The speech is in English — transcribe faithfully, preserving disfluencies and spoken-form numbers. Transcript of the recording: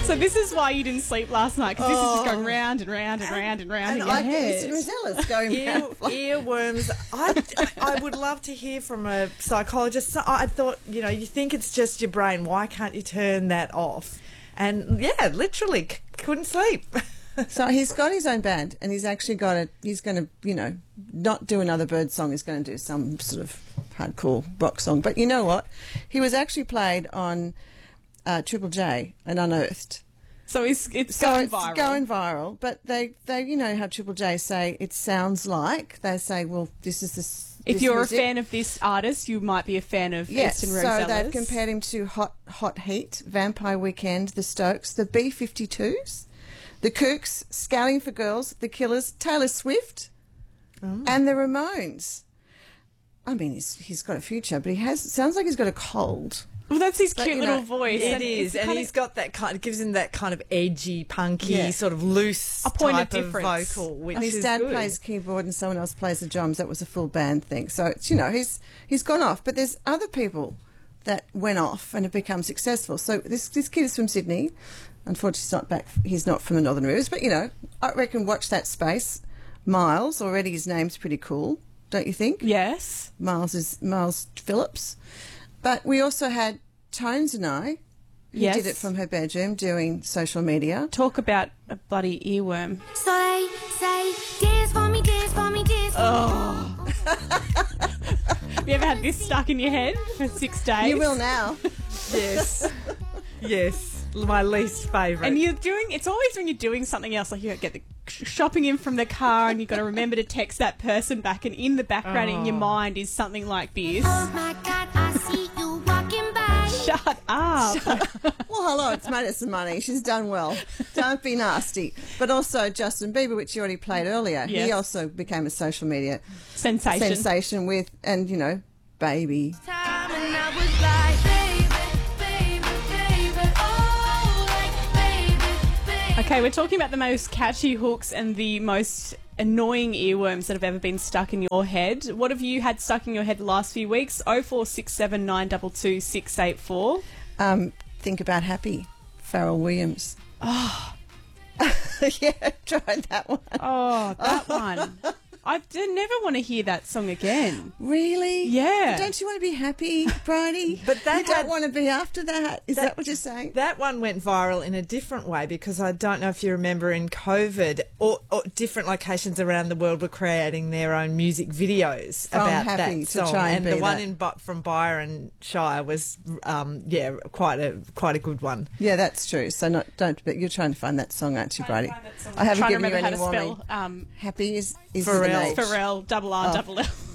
So this is why you didn't sleep last night, because this is just going Oh. round and round and round and round And in your I head. it's Rosella's going Ear, round. earworms. I, I would love to hear from a psychologist. So I thought, you know, you think it's just your brain. Why can't you turn that off? And yeah, literally c- couldn't sleep. So he's got his own band, and he's actually got a. He's going to, you know, not do another Bird song. He's going to do some sort of hardcore rock song. But you know what? He was actually played on uh, Triple J and Unearthed. So it's, it's So going it's viral. going viral. But they, they, you know how Triple J say it sounds like. They say, well, this is this. If this you're music. a fan of this artist, you might be a fan of Yes, Easton so Rosellas. they've compared him to Hot Hot Heat, Vampire Weekend, The Stokes, the B fifty-twos, the Kooks, Scouting for Girls, The Killers, Taylor Swift, and the Ramones. I mean, he's he's got a future, but he has sounds like he's got a cold. Well, that's his But, cute you little know, voice. It and is, it's and kind he's of- got that kind. It gives him that kind of edgy, punky, Yeah. sort of loose A point of type difference. vocal, which And his is dad good. plays keyboard and someone else plays the drums. That was a full band thing. So it's, you know, he's he's gone off. But there's other people that went off and have become successful. So this this kid is from Sydney. Unfortunately, he's not back. He's not from the Northern Rivers. But you know, I reckon watch that space. Miles, already his name's pretty cool, don't you think? Yes. Miles is Miles Phillips. But we also had Tones and I, who Yes. did it from her bedroom doing social media. Talk about a bloody earworm. So they say, dance for me, dance for me, dance for me. Have you ever had this stuck in your head for six days? You will now. Yes, yes, my least favourite. And you're doing, it's always when you're doing something else, like you get the shopping in from the car and you've got to remember to text that person back, and in the background in your mind is something like this. Oh my God, I see you walking by. Shut up. Well, hello, it's Madison Money. She's done well. Don't be nasty. But also Justin Bieber, which you already played earlier. He Yes. also became a social media Sensation. sensation with, and, you know, Baby. Time and I was like, baby, baby, baby, oh, like, baby, baby. Okay, we're talking about the most catchy hooks and the most annoying earworms that have ever been stuck in your head. What have you had stuck in your head the last few weeks? oh four six seven nine two two six eight four. Um, think about Happy, Pharrell Williams. Oh. Yeah, tried that one. Oh, that one. I do never want to hear that song again. Really? Yeah. Don't you want to be happy, Bridie? But that you don't had- want to be after that. Is that, what you're saying? That one went viral in a different way, because I don't know if you remember in COVID, or, or different locations around the world were creating their own music videos From about Happy that to song. try and and the be one that. in Bu- from Byron Shire was, um, yeah, quite a quite a good one. Yeah, that's true. So not don't. But you're trying to find that song, aren't you, Bridie? Find that song. I haven't Trying to given you remember any how to warning. spell um, Happy is is Pharrell. the name. Pharrell, double R, Oh. double L.